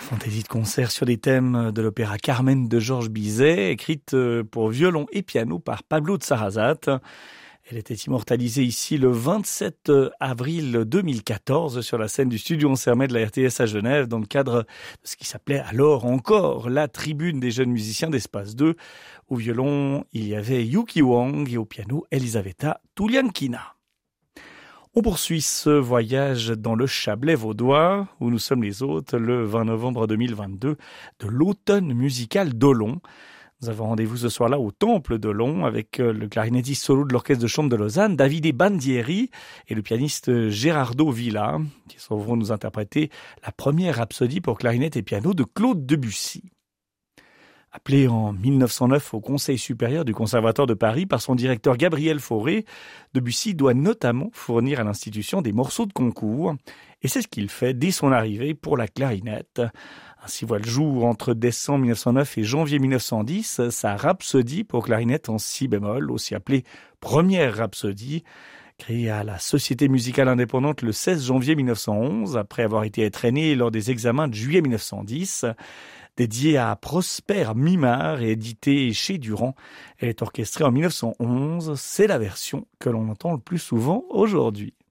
Fantaisie de concert sur des thèmes de l'opéra Carmen de Georges Bizet, écrite pour violon et piano par Pablo de Sarasate. Elle était immortalisée ici le 27 avril 2014 sur la scène du studio Ansermet de la RTS à Genève dans le cadre de ce qui s'appelait alors encore la tribune des jeunes musiciens d'Espace 2. Au violon, il y avait Yuki Wang et au piano, Elisaveta Tuliankina. On poursuit ce voyage dans le Chablais vaudois, où nous sommes les hôtes, le 20 novembre 2022, de l'automne musical d'Olon. Nous avons rendez-vous ce soir-là au Temple d'Olon avec le clarinettiste solo de l'Orchestre de Chambre de Lausanne, Davide Bandieri, et le pianiste Gerardo Villa, qui sauront nous interpréter la première rhapsodie pour clarinette et piano de Claude Debussy. Appelé en 1909 au Conseil supérieur du Conservatoire de Paris par son directeur Gabriel Fauré, Debussy doit notamment fournir à l'institution des morceaux de concours. Et c'est ce qu'il fait dès son arrivée pour la clarinette. Ainsi voit le jour entre décembre 1909 et janvier 1910 sa rhapsodie pour clarinette en si bémol, aussi appelée première rhapsodie, créée à la Société musicale indépendante le 16 janvier 1911, après avoir été entraînée lors des examens de juillet 1910. Dédiée à Prosper Mimard et éditée chez Durand. Elle est orchestrée en 1911. C'est la version que l'on entend le plus souvent aujourd'hui.